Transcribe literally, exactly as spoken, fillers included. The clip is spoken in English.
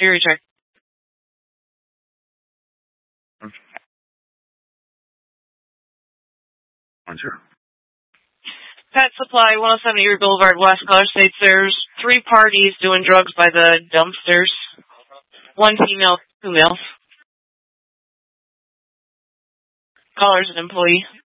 Erie check. One zero. Pet Supply, one oh seven Erie Boulevard, West, Color States. There's three parties doing drugs by the dumpsters. One female, two males. Caller's an employee.